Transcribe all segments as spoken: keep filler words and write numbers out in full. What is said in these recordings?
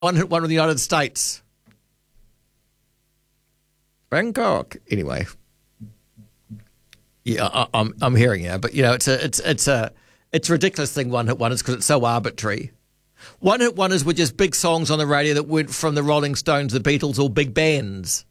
One hit one with the United States. Bangkok. Anyway. Yeah, I, I'm I'm hearing you, but you know, it's a it's it's a it's a ridiculous thing. One hit wonders because it's so arbitrary. One hit wonders were just big songs on the radio that went from the Rolling Stones, the Beatles, or big bands.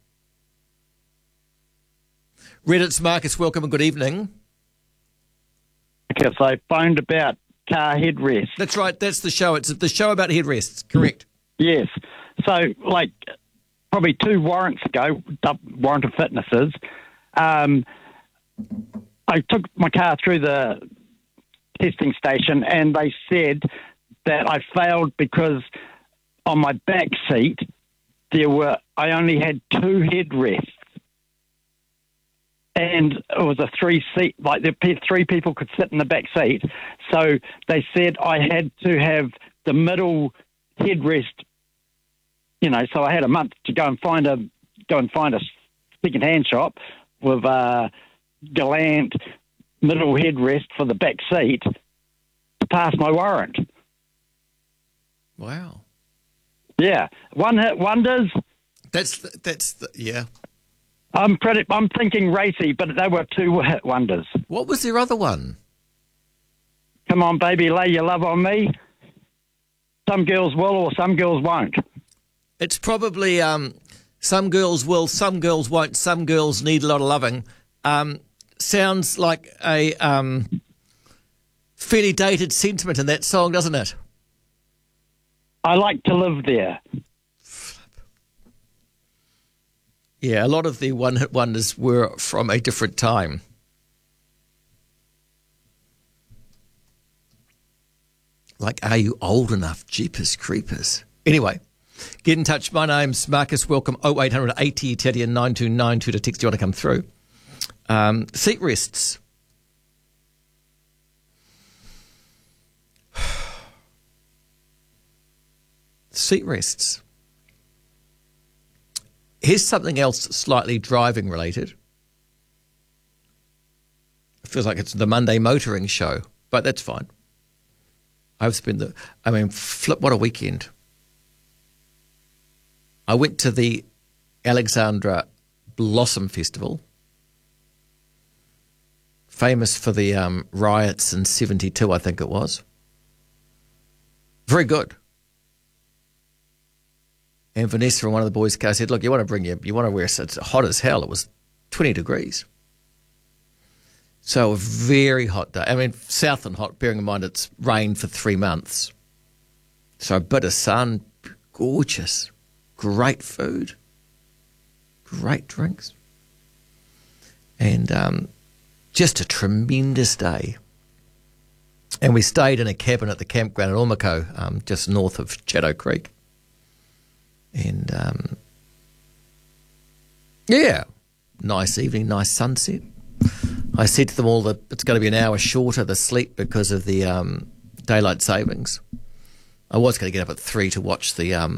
Reddit's Marcus, welcome and good evening. Because I phoned about car headrests. That's right. That's the show. It's the show about headrests. Correct. Yes. So, like, probably two warrants ago, warrant of fitnesses, um, I took my car through the testing station and they said that I failed because on my back seat there were I only had two headrests. And it was a three seat, like the three people could sit in the back seat. So they said I had to have the middle headrest, you know, so I had a month to go and find a, go and find a second hand shop with a Galant middle headrest for the back seat to pass my warrant. Wow. Yeah. One hit wonders. That's, the, that's, the, yeah. I'm pretty, I'm thinking racy, but they were two hit wonders. What was their other one? Come on, baby, lay your love on me. Some girls will or some girls won't. It's probably um, some girls will, some girls won't, some girls need a lot of loving. Um, sounds like a um, fairly dated sentiment in that song, doesn't it? I like to live there. Yeah, a lot of the one-hit wonders were from a different time. Like, are you old enough? Jeepers creepers. Anyway, get in touch. My name's Marcus. Welcome. oh eight hundred eighty Teddy and nine two nine two to text you want to come through. Um, seat rests. Seat rests. Here's something else slightly driving related. It feels like it's the Monday motoring show, but that's fine. I've spent the, I mean, flip, what a weekend. I went to the Alexandra Blossom Festival, famous for the um, riots in seventy-two, I think it was. Very good. And Vanessa and one of the boys said, look, you want to bring your, you want to wear, it's hot as hell. It was twenty degrees. So a very hot day. I mean, Southland hot, bearing in mind it's rained for three months. So a bit of sun, gorgeous, great food, great drinks. And um, just a tremendous day. And we stayed in a cabin at the campground at Ormako, um, just north of Shadow Creek. And, um, yeah, nice evening, nice sunset. I said to them all that it's going to be an hour shorter, the sleep, because of the um, daylight savings. I was going to get up at three to watch the um,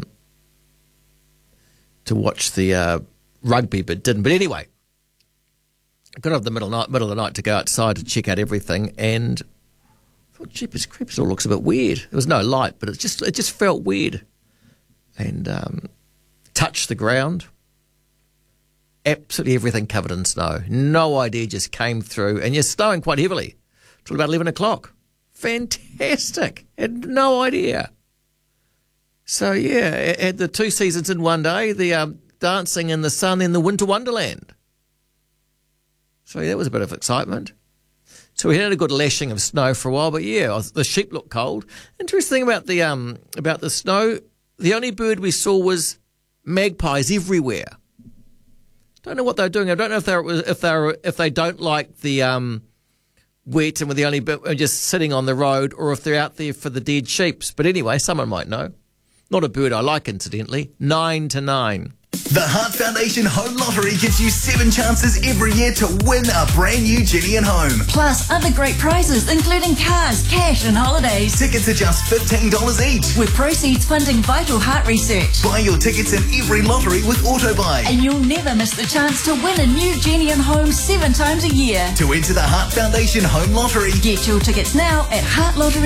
to watch the uh, rugby, but didn't. But anyway, I got up in the middle of, night, middle of the night to go outside to check out everything, and I thought, jeepers creeps, it all looks a bit weird. There was no light, but it just it just felt weird. And um, touched the ground. Absolutely everything covered in snow. No idea, just came through. And you're snowing quite heavily till about eleven o'clock. Fantastic. Had no idea. So, yeah, had the two seasons in one day, the um, dancing in the sun in the winter wonderland. So, yeah, that was a bit of excitement. So we had a good lashing of snow for a while, but, yeah, the sheep looked cold. Interesting thing about the um, about the snow, the only bird we saw was magpies everywhere. Don't know what they're doing. I don't know if they're if they're if they don't like the um, wet and we're the only bit just sitting on the road, or if they're out there for the dead sheep. But anyway, someone might know. Not a bird I like, incidentally. Nine to nine. The Heart Foundation Home Lottery gives you seven chances every year to win a brand new Genie and Home. Plus other great prizes, including cars, cash and holidays. Tickets are just fifteen dollars each. With proceeds funding vital heart research. Buy your tickets in every lottery with AutoBuy. And you'll never miss the chance to win a new Genie and Home seven times a year. To enter the Heart Foundation Home Lottery, get your tickets now at heart lottery